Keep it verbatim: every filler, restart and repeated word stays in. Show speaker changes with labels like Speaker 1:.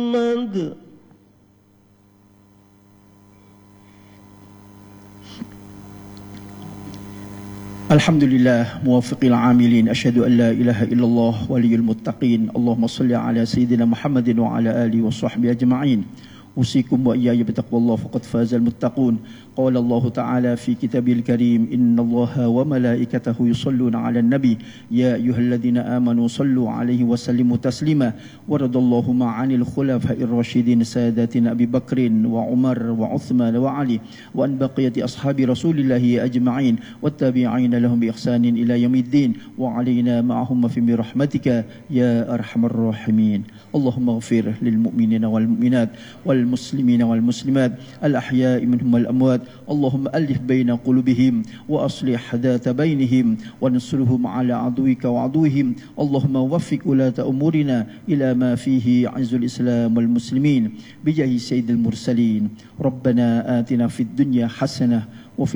Speaker 1: محمد.
Speaker 2: الحمد لله موفق العاملين، أشهد أن لا إله إلا الله ولي المتقين. اللهم صل على سيدنا محمد وعلى آله وصحبه أجمعين. أوصيكم وإياي بتقوى الله فقد فاز المتقون. قال الله تعالى في كتابه الكريم: إن الله وملائكته يصلون على النبي يا أيها الذين آمنوا صلوا عليه وسلموا تسليما. ورضي اللهم عن الخلفاء الراشدين ساداتنا أبي بكر وعمر وعثمان وعلي وأن بقية أصحاب رسول الله أجمعين والتابعين لهم بإحسان إلى يوم الدين وعلينا معهم في برحمتك يا أرحم الراحمين. اللهم اغفر للمؤمنين والمؤمنات والمسلمين والمسلمات الأحياء منهم والأموات. اللهم ألف بين قلوبهم وأصلح ذات بينهم وانصرهم على عدوك وعدوهم. اللهم وفق ولاة أمورنا إلى ما فيه عز الإسلام والمسلمين بجاه سيد المرسلين. ربنا آتنا في الدنيا حسنة وفي